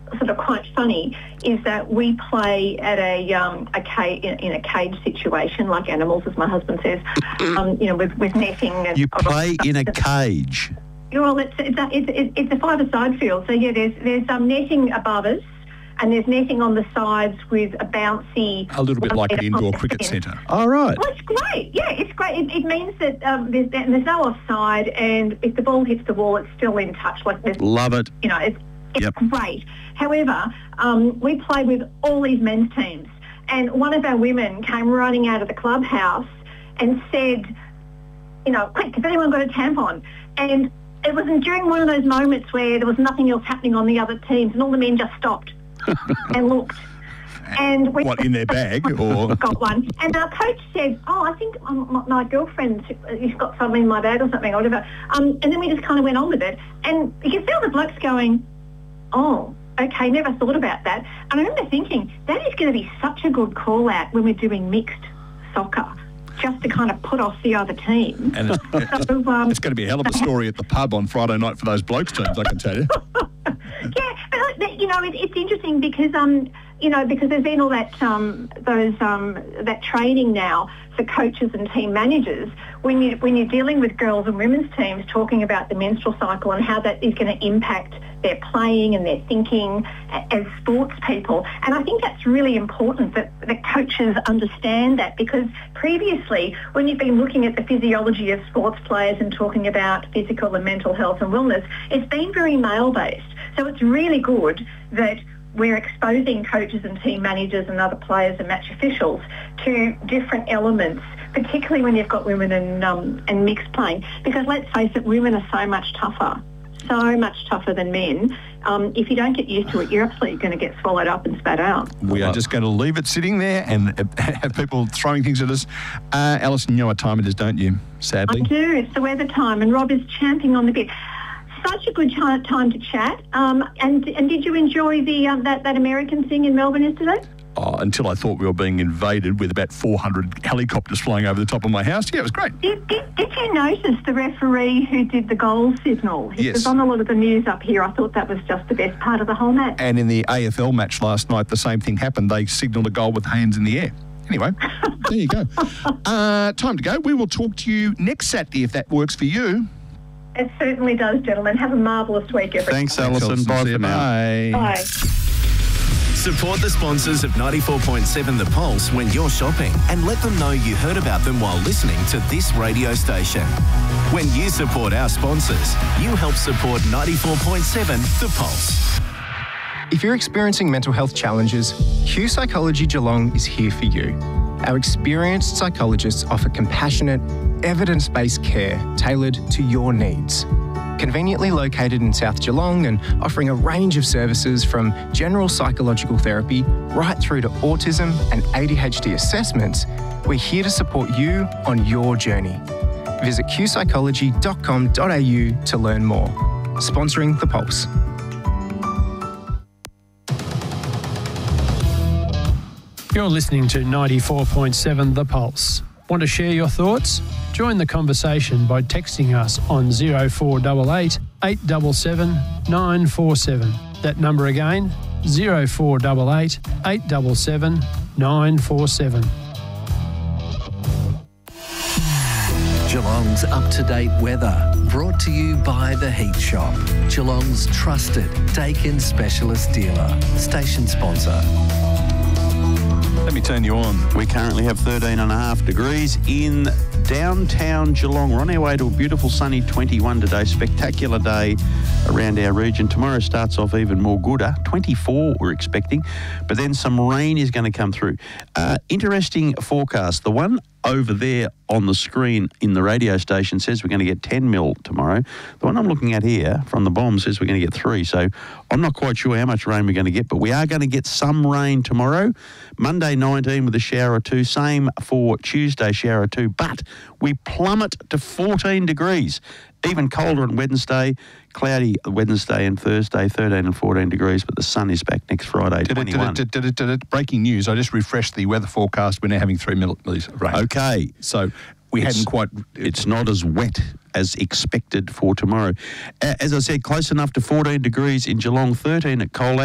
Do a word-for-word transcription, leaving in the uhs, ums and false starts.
sort of quite funny is that we play at a um, a cage, in, in a cage situation, like animals, as my husband says. um, you know, with, with netting. And you play in a cage. Well, it's it's a, it's, it's a five-a-side field. So yeah, there's there's um, netting above us, and there's netting on the sides with a bouncy. A little bit like an indoor cricket centre. All right. Well, it's great. Yeah, it's great. It, it means that um, there's there's no offside, and if the ball hits the wall, it's still in touch. Like there's, Love it. You know, it's it's Yep. great. However, um, we play with all these men's teams, and one of our women came running out of the clubhouse and said, you know, quick, has anyone got a tampon? And it was during one of those moments where there was nothing else happening on the other teams, and all the men just stopped and looked. And we What, in their bag, or got one. And our coach said, "Oh, I think um, my, my girlfriend, she's got something in my bag or something, or whatever." Um, and then we just kind of went on with it, and you can feel the blokes going, "Oh, okay, never thought about that." And I remember thinking that is going to be such a good call out when we're doing mixed soccer, just to kind of put off the other team. and it's, So, um, it's going to be a hell of a story at the pub on Friday night for those blokes teams, I can tell you. yeah, but uh, you know, it, it's interesting because um, you know, because there's been all that um, those um, that training now for coaches and team managers when you when you're dealing with girls and women's teams, talking about the menstrual cycle and how that is going to impact their playing and their thinking as sports people. And I think that's really important that the coaches understand that, because previously when you've been looking at the physiology of sports players and talking about physical and mental health and wellness, it's been very male-based. So it's really good that we're exposing coaches and team managers and other players and match officials to different elements, particularly when you've got women and um, and mixed playing. Because let's face it, women are so much tougher, so much tougher than men. Um, if you don't get used to it, you're absolutely going to get swallowed up and spat out. We are just going to leave it sitting there and have people throwing things at us. Uh, Alison, you know what time it is, don't you, sadly? I do. It's the weather time, and Rob is champing on the bit. Such a good ch- time to chat. Um, and and did you enjoy the um, that, that American thing in Melbourne yesterday? Oh, until I thought we were being invaded with about four hundred helicopters flying over the top of my house. Yeah, it was great. Did, did, did you notice the referee who did the goal signal? He Yes. was on a lot of the news up here. I thought that was just the best part of the whole match. And in the A F L match last night, the same thing happened. They signalled a goal with hands in the air. Anyway, there you go. Uh, time to go. We will talk to you next Saturday if that works for you. It certainly does, gentlemen. Have a marvellous week, everyone. Thanks, Alison. Bye See you. for now. Bye. Bye. Support the sponsors of ninety-four point seven The Pulse when you're shopping, and let them know you heard about them while listening to this radio station. When you support our sponsors, you help support ninety-four point seven The Pulse. If you're experiencing mental health challenges, Q Psychology Geelong is here for you. Our experienced psychologists offer compassionate, evidence-based care tailored to your needs. Conveniently located in South Geelong and offering a range of services from general psychological therapy right through to autism and A D H D assessments, we're here to support you on your journey. Visit q psychology dot com dot a u to learn more. Sponsoring The Pulse. You're listening to ninety-four point seven The Pulse. Want to share your thoughts? Join the conversation by texting us on oh four eight eight, eight seven seven, nine four seven. That number again, oh four eight eight, eight seven seven, nine four seven. Geelong's up-to-date weather, brought to you by The Heat Shop, Geelong's trusted Dakin specialist dealer, station sponsor. Let me turn you on. We currently have thirteen and a half degrees in downtown Geelong. We're on our way to a beautiful sunny twenty-one today. Spectacular day around our region. Tomorrow starts off even more gooder. twenty-four we're expecting, but then some rain is going to come through. Uh, interesting forecast. The one over there on the screen in the radio station says we're going to get ten mil tomorrow. The one I'm looking at here from the bomb says we're going to get three. So I'm not quite sure how much rain we're going to get, but we are going to get some rain tomorrow. Monday nineteen with a shower or two. Same for Tuesday, shower or two. But we plummet to fourteen degrees. Even colder on Wednesday. Cloudy Wednesday and Thursday, thirteen and fourteen degrees, but the sun is back next Friday, twenty-one. Breaking news, I just refreshed the weather forecast. We're now having three millimetres of rain. Okay. So we It's- hadn't quite... It's not as wet as expected for tomorrow. A- As I said, close enough to fourteen degrees in Geelong, thirteen at Colac.